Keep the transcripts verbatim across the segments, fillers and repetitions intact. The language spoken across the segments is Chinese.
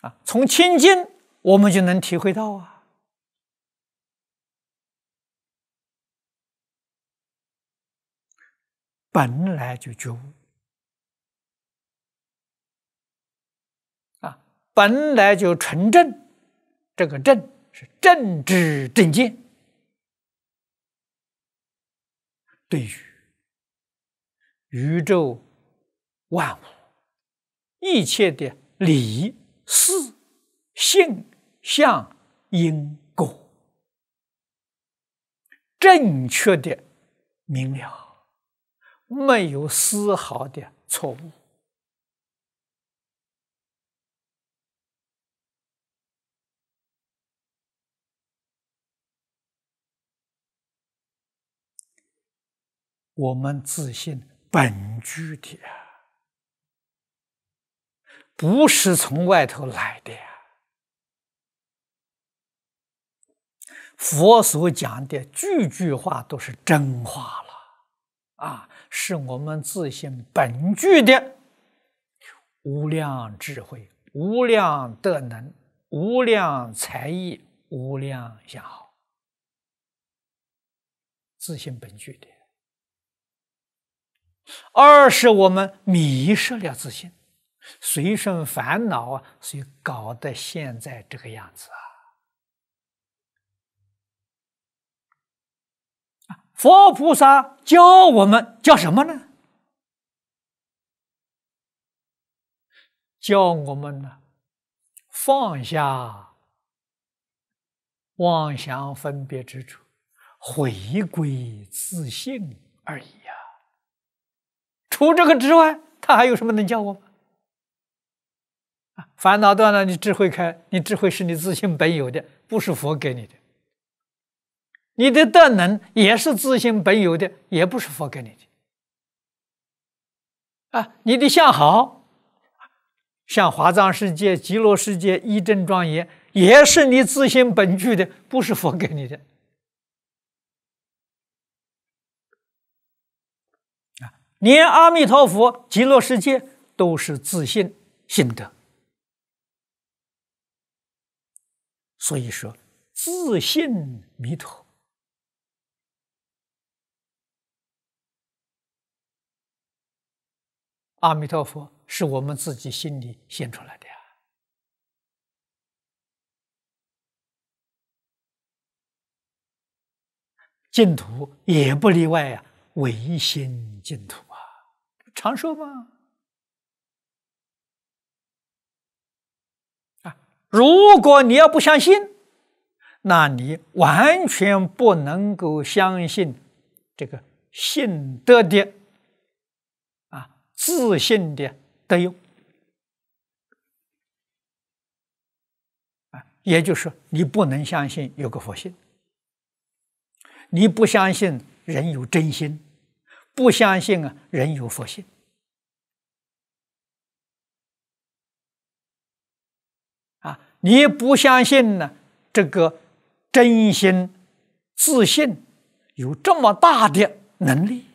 啊，从清净我们就能体会到啊。本来就觉悟啊，本来就纯正，这个正是正知正见，对于宇宙万物一切的理、事、性、相、因、果，正确的明了，没有丝毫的错误。我们自信本具的，不是从外头来的呀。佛所讲的句句话都是真话了啊，是我们自信本具的无量智慧、无量德能、无量才艺、无量相好，自信本具的。二是我们迷失了自信，随顺烦恼啊，所以搞得现在这个样子啊。佛菩萨教我们教什么呢？教我们呢，放下妄想分别之处，回归自性而已呀。除这个之外，他还有什么能教我们？啊，烦恼断了，你智慧开，你智慧是你自性本有的，不是佛给你的。你的德能也是自性本有的，也不是佛给你的。啊，你的相好，像华藏世界、极乐世界一真庄严，也是你自性本具的，不是佛给你的。啊，连阿弥陀佛、极乐世界都是自性性德。所以说，自性弥陀。阿弥陀佛是我们自己心里现出来的呀。净土也不例外呀，唯心净土啊，常说嘛。啊，如果你要不相信，那你完全不能够相信这个信德的啊，自信的德用啊，也就是说，你不能相信有个佛性，你不相信人有真心，不相信啊人有佛性啊，你不相信呢这个真心自信有这么大的能力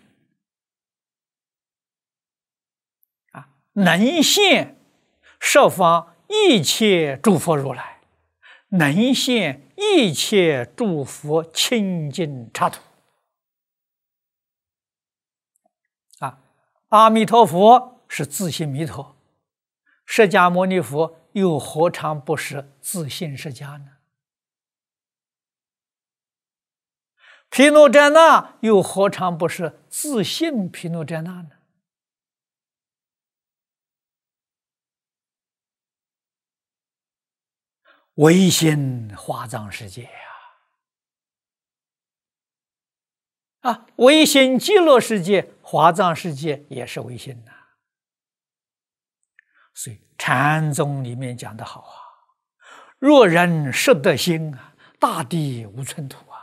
啊，能现十方一切诸佛如来，能现一切诸佛清净刹土啊！阿弥陀佛是自性弥陀，释迦牟尼佛又何尝不是自性释迦呢？毗卢遮那又何尝不是自性毗卢遮那呢？唯心华藏世界呀！啊，唯心极乐世界、华藏世界也是唯心呐。所以禅宗里面讲得好啊：“若人识得心啊，大地无寸土啊。”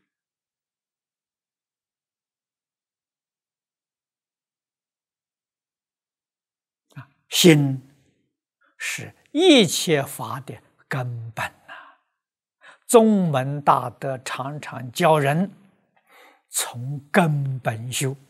啊，心是一切法的根本呐、啊。宗门大德常常教人从根本修。